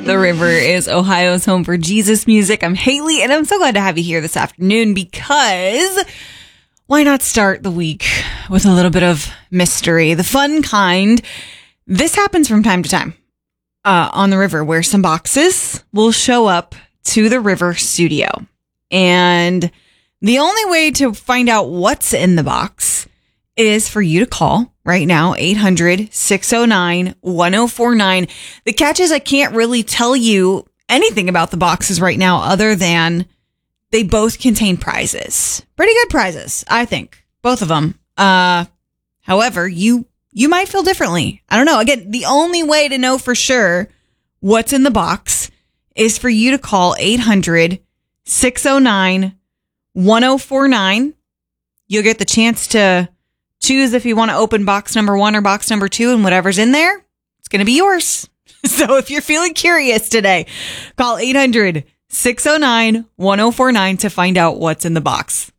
The River is Ohio's home for Jesus music. I'm Haley, and I'm so glad to have you here this afternoon because why not start the week with a little bit of mystery, the fun kind. This happens from time to time on the river where some boxes will show up to the river studio. And the only way to find out what's in the box is for you to call right now, 800-609-1049. The catch is I can't really tell you anything about the boxes right now other than they both contain prizes. Pretty good prizes, I think. Both of them. However, you might feel differently. I don't know. Again, the only way to know for sure what's in the box is for you to call 800-609-1049. You'll get the chance to choose if you want to open box number 1 or box number 2, and whatever's in there, it's going to be yours. So if you're feeling curious today, call 800-609-1049 to find out what's in the box.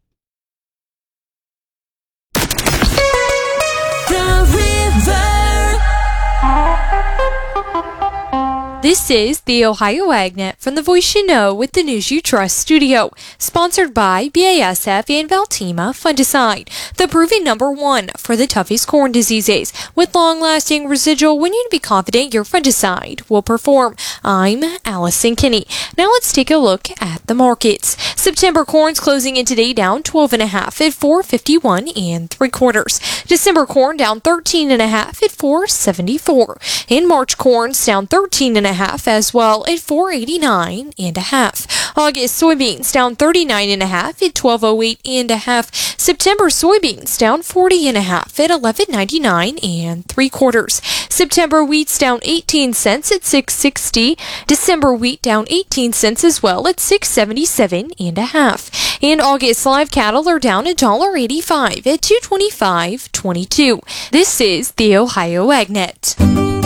This is the Ohio AgNet from the Voice You Know with the News You Trust studio, sponsored by BASF and Valtima Fungicide, the proven #1 for the toughest corn diseases, with long-lasting residual when you can be confident your fungicide will perform. I'm Allison Kinney. Now let's take a look at the markets. September corn's closing in today down 12.5 at $4.51 3/4. December corn down 13.5 at $4.74. In March corn's down 13.5 as well at $4.89.5. August soybeans down 39.5 at $12.08.5. September soybeans down 40.5 at $11.99 3/4. September wheat's down 18 cents at $6.60. December wheat down 18 cents as well at $6.77.5. And August live cattle are down $1.85 at $2.25.22. This is the Ohio AgNet.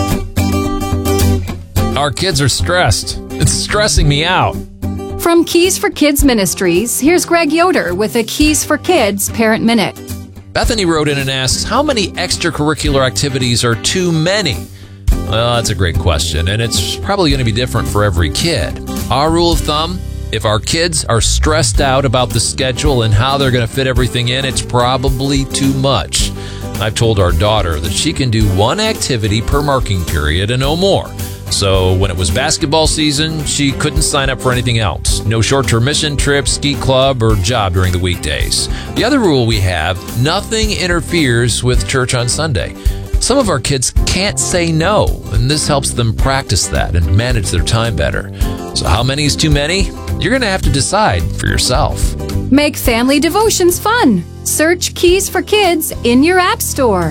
Our kids are stressed. It's stressing me out. From Keys for Kids Ministries, here's Greg Yoder with a Keys for Kids Parent Minute. Bethany wrote in and asks, how many extracurricular activities are too many? Well, that's a great question, and it's probably going to be different for every kid. Our rule of thumb, if our kids are stressed out about the schedule and how they're going to fit everything in, it's probably too much. I've told our daughter that she can do one activity per marking period and no more. So when it was basketball season, she couldn't sign up for anything else. No short-term mission trips, ski club, or job during the weekdays. The other rule we have, nothing interferes with church on Sunday. Some of our kids can't say no, and this helps them practice that and manage their time better. So how many is too many? You're going to have to decide for yourself. Make family devotions fun. Search Keys for Kids in your app store.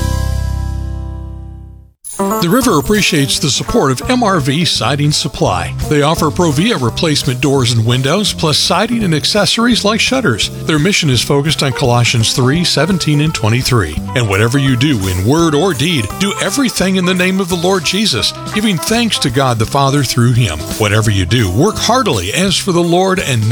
The River appreciates the support of MRV Siding Supply. They offer Provia replacement doors and windows, plus siding and accessories like shutters. Their mission is focused on Colossians 3:17 and 23. And whatever you do in word or deed, do everything in the name of the Lord Jesus, giving thanks to God the Father through Him. Whatever you do, work heartily as for the Lord and